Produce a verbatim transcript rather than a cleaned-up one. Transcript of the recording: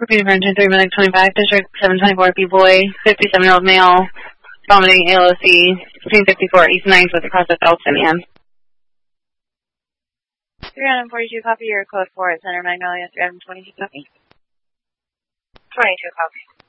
Repeat Prevention three minute twenty-five, District seven twenty-four, B-Boy, fifty-seven-year-old male, vomiting A L O C, fifteen fifty-four East ninth with across the Palestinian. three forty-two, copy your code four at Center Magnolia, three twenty-two, copy. twenty-two, copy.